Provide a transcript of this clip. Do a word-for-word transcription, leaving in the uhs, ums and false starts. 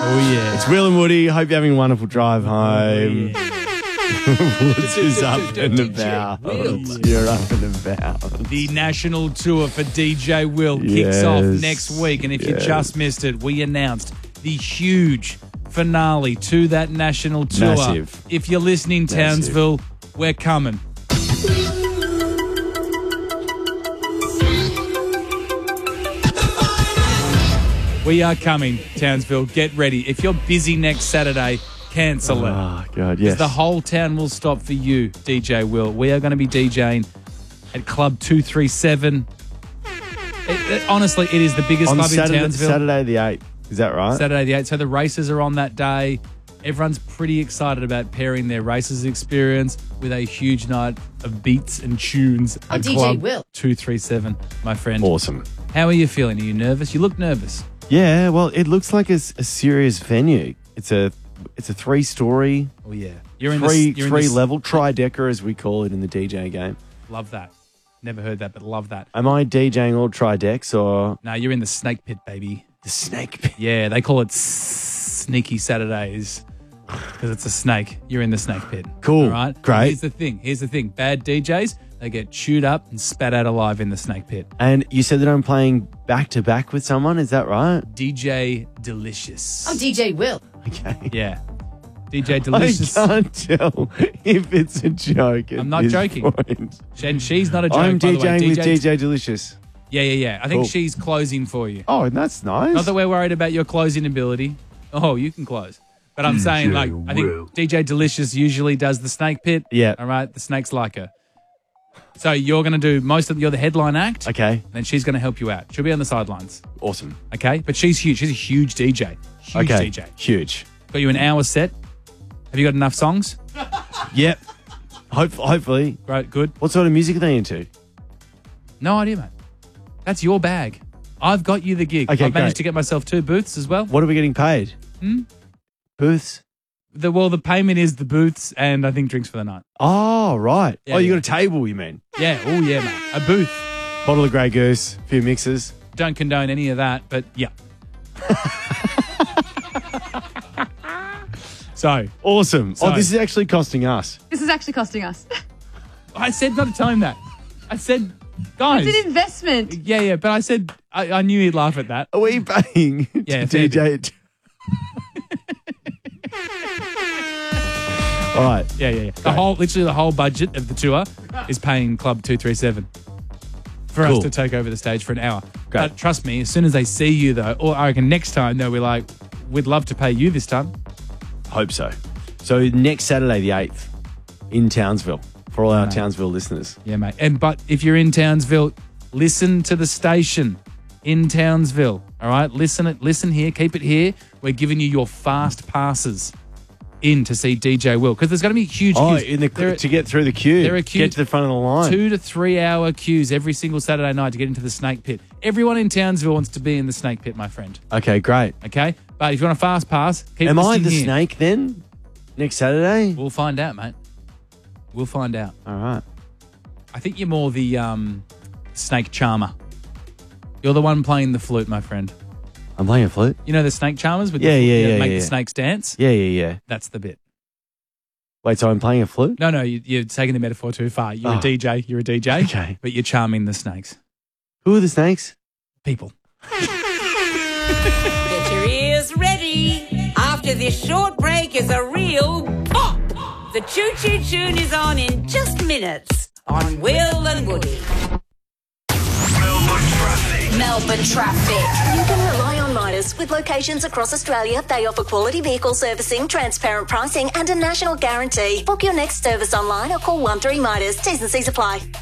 Oh, yeah. It's Will and Woody. Hope you're having a wonderful drive home. Oh, yeah. Woods is up and about. You're up and about. The national tour for D J Will kicks Yes. off next week. And if you Yes. just missed it, we announced the huge finale to that national tour. Massive. If you're listening, Massive. Townsville, we're coming. We are coming, Townsville. Get ready. If you're busy next Saturday, cancel it. Oh, God, yes. The whole town will stop for you, D J Will. We are going to be DJing at Club two three seven. It, it, honestly, it is the biggest On club Saturday, in Townsville. Saturday the eighth. Is that right? Saturday the eighth. So the races are on that day. Everyone's pretty excited about pairing their races experience with a huge night of beats and tunes I'm at D J Club Will. two three seven, my friend. Awesome. How are you feeling? Are you nervous? You look nervous. Yeah, well, it looks like a, s- a serious venue. It's a it's a three story, Oh, yeah. You're in three this, you're three in this, level tri-decker as we call it in the D J game. Love that. Never heard that, but love that. Am I DJing all tri-decks or No, you're in the snake pit, baby. the snake pit? Yeah, they call it Sneaky Saturdays because it's a snake. You're in the snake pit. Cool. All right? Great. Here's the thing. Here's the thing. Bad D Js, they get chewed up and spat out alive in the snake pit. And you said that I'm playing back to back with someone. Is that right? D J Delicious. I'm D J Will. Okay. Yeah. D J Delicious. I can't tell if it's a joke. at I'm not this joking. point. And she's not a joke, I'm by the way. DJing with D J D J Delicious. Yeah, yeah, yeah. I think Cool. she's closing for you. Oh, that's nice. Not that we're worried about your closing ability. Oh, you can close. But I'm saying, like, I think D J Delicious usually does the snake pit. Yeah. All right. The snakes like her. So you're going to do most of, you're the headline act. Okay. Then she's going to help you out. She'll be on the sidelines. Awesome. Okay. But she's huge. She's a huge D J. Huge Okay. D J. Huge. Got you an hour set. Have you got enough songs? Yep. Hope, hopefully. Right. Good. What sort of music are they into? No idea, mate. That's your bag. I've got you the gig. Okay, I've managed great. to get myself two booths as well. What are we getting paid? Hmm? Booths? The, well, the payment is the booths and I think drinks for the night. Oh, right. Yeah, oh, you yeah. got a table, you mean? Yeah. Oh, yeah, mate. A booth. Bottle of Grey Goose, a few mixes. Don't condone any of that, but yeah. So, Awesome. So- oh, this is actually costing us. This is actually costing us. I said not to tell him that. I said, guys. It's an investment. Yeah, yeah, but I said, I, I knew he'd laugh at that. Are we paying Yeah, to fair D J it? All right. Yeah, yeah, yeah. The whole, literally the whole budget of the tour is paying Club two three seven for Cool. us to take over the stage for an hour. Great. But trust me, as soon as they see you though, or I reckon next time they'll be like, we'd love to pay you this time. Hope so. So next Saturday, the eighth, in Townsville, for all our Right. Townsville listeners. Yeah, mate. And but if you're in Townsville, listen to the station in Townsville. All right, listen it. Listen here. Keep it here. We're giving you your fast passes in to see D J Will because there's going to be huge Oh, queues. in the There are to get through the queue. there are queues- Get to the front of the line. two to three hour queues every single Saturday night to get into the snake pit. Everyone in Townsville wants to be in the snake pit, my friend. Okay, great. Okay, but if you want a fast pass, keep Am I listening the here. snake then? Next Saturday? We'll find out, mate. We'll find out. All right. I think you're more the um, snake charmer. You're the one playing the flute, my friend. I'm playing a flute. You know the snake charmers with Yeah, the, yeah, you know, yeah, make yeah. the snakes dance? Yeah, yeah, yeah. That's the bit. Wait, so I'm playing a flute? No, no, you, you're taking the metaphor too far. You're Oh. a D J. You're a D J. Okay. But you're charming the snakes. Who are the snakes? People. Get your ears ready. After this short break is a real pop. The Choo Choo Tune is on in just minutes on Will and Woody. Melbourne traffic. Melbourne traffic. You can rely on Midas. With locations across Australia, they offer quality vehicle servicing, transparent pricing and a national guarantee. Book your next service online or call one three Midas. T's and C's apply.